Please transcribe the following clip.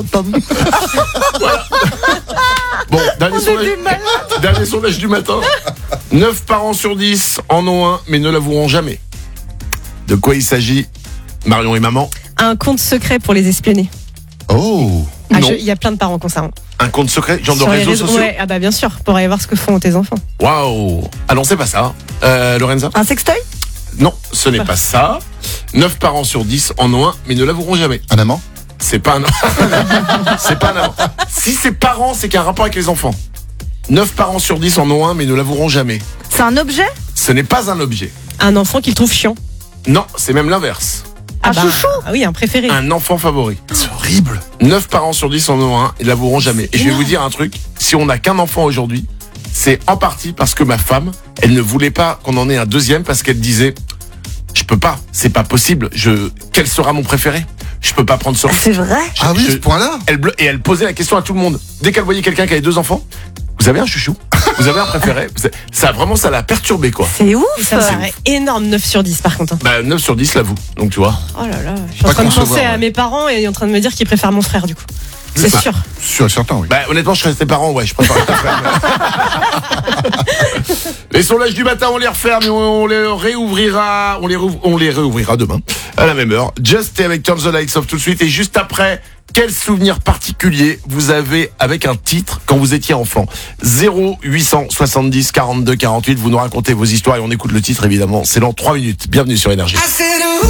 Pomme. Bon, dernier sondage du matin. 9 parents sur 10 en ont un, mais ne l'avoueront jamais. De quoi il s'agit, Marion et maman? Un compte secret pour les espionner. Oh. Ah, Non. il y a plein de parents qui ont ça. Hein. Un compte secret, genre de Sur les réseaux sociaux? Ouais, ah bah bien sûr, pour aller voir ce que font tes enfants. Waouh. Ah non, c'est pas ça. Lorenza? Un sextoy? Non, ce n'est pas ça. 9 parents sur 10 en ont un, mais ne l'avoueront jamais. Un amant? C'est pas un c'est pas un amant. Si c'est parents, c'est qu'il y a un rapport avec les enfants. 9 parents sur 10 en ont un, mais ne l'avoueront jamais. C'est un objet? Ce n'est pas un objet. Un enfant qu'ils trouvent chiant. Non, c'est même l'inverse. Un chouchou? Ah oui, un préféré. Un enfant favori. C'est horrible. 9 parents sur 10 en ont un, ils l'avoueront jamais. Et je vais vous dire un truc, si on n'a qu'un enfant aujourd'hui, c'est en partie parce que ma femme, elle ne voulait pas qu'on en ait un deuxième parce qu'elle disait, je peux pas, c'est pas possible, quel sera mon préféré? Je peux pas prendre ce risque. C'est vrai? Ah oui, ce point-là. Elle posait la question à tout le monde. Dès qu'elle voyait quelqu'un qui avait 2 enfants, vous avez un chouchou? Vous avez un préféré? Ça l'a perturbé quoi. C'est ouf! Ça me paraît énorme, 9 sur 10 par contre. Bah 9 sur 10 l'avoue, donc tu vois. Oh là là, je suis en Pas train de concevoir, penser à ouais. mes parents et en train de me dire qu'ils préfèrent mon frère du coup. C'est Bah, sûr. Sûr et certain, oui. Bah honnêtement, je serais tes parents, ouais, je préfère ton frère. Les sondages du matin, on les referme, mais on les réouvrira, on les réouvrira demain à la même heure. Just Stay avec Turn the Lights Off tout de suite, et juste après, quel souvenir particulier vous avez avec un titre quand vous étiez enfant? 0870 42 48, vous nous racontez vos histoires et on écoute le titre évidemment. C'est dans 3 minutes. Bienvenue sur Énergie.